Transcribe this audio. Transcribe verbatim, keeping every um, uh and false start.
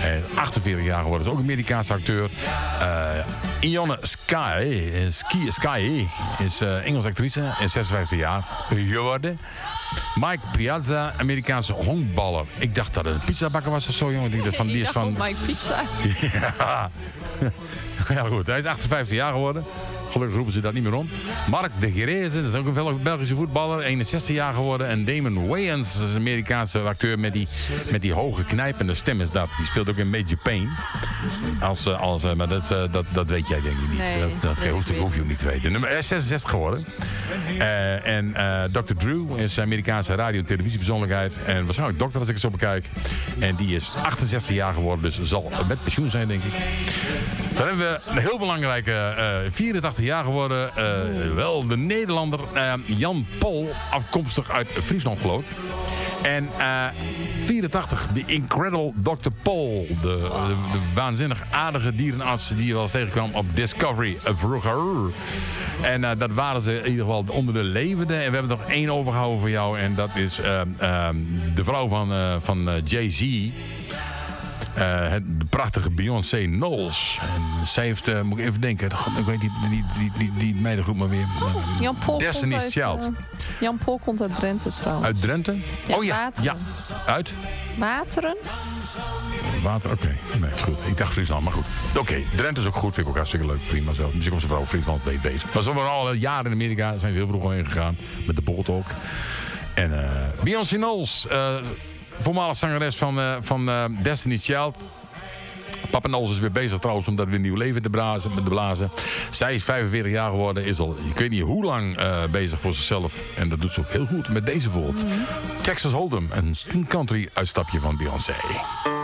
En achtenveertig jaar geworden, is ook een Amerikaanse acteur. Uh, Ione Sky, Sky, Sky is uh, Engelse actrice, is zesenvijftig jaar geworden. Mike Piazza, Amerikaanse honkballer. Ik dacht dat het een pizzabakker was of zo, jongen. Ik dacht van, die is van... Mike Pizza. Ja. Ja, goed. Hij is achtenvijftig jaar geworden. Gelukkig roepen ze dat niet meer om. Mark de Gereze, dat is ook een Belgische voetballer. eenenzestig jaar geworden. En Damon Wayans, dat is een Amerikaanse acteur met die, met die hoge knijpende stem is dat. Die speelt ook in Major Payne. Als, als, maar dat, dat, dat weet jij denk ik niet. Nee, dat dat hoef, hoef je ook niet te weten. Nummer, hij is zesenzestig geworden. Uh, en uh, dokter Drew is een Amerikaanse radio- en televisiepersoonlijkheid. En waarschijnlijk dokter als ik het zo bekijk. En die is achtenzestig jaar geworden. Dus zal met pensioen zijn denk ik. Dan hebben we een heel belangrijke uh, vierentachtig jaar geworden. Uh, wel de Nederlander uh, Jan Pol. Afkomstig uit Friesland geloof ik. En uh, vierentachtig, de Incredible dokter Paul. De, de, de waanzinnig aardige dierenarts die je wel eens tegenkwam op Discovery vroeger. En uh, dat waren ze in ieder geval onder de levenden. En we hebben nog één overgehouden voor jou. En dat is uh, uh, de vrouw van, uh, van uh, Jay-Z. Uh, het, de prachtige Beyoncé Knowles. En zij heeft, uh, moet ik even denken, God, ik weet die, die, die, die, die meidengroep maar weer. Uh, Jan Pol Destiny's uit, Child. Uh, Jan Pol komt uit Drenthe trouwens. Uit Drenthe? Ja, oh ja, Wateren. ja. Uit? Wateren? Water, oké. Okay. Nee, is goed. Ik dacht Friesland, maar goed. Oké, okay. Drenthe is ook goed. Vind ik ook hartstikke leuk. Prima zo. Misschien komt ze vooral Friesland mee bezig. Maar zo waren al jaren in Amerika. Zijn ze heel vroeg al heen gegaan. Met de boot ook. En uh, Beyoncé Knowles. Uh, voormalig zangeres van, uh, van uh, Destiny's Child. Papa Knowles is weer bezig trouwens om dat weer nieuw leven te blazen, te blazen. Zij is vijfenveertig jaar geworden. Is al, ik weet niet hoe lang uh, bezig voor zichzelf. En dat doet ze ook heel goed met deze bijvoorbeeld. Mm-hmm. Texas Hold'em. Een country uitstapje van Beyoncé.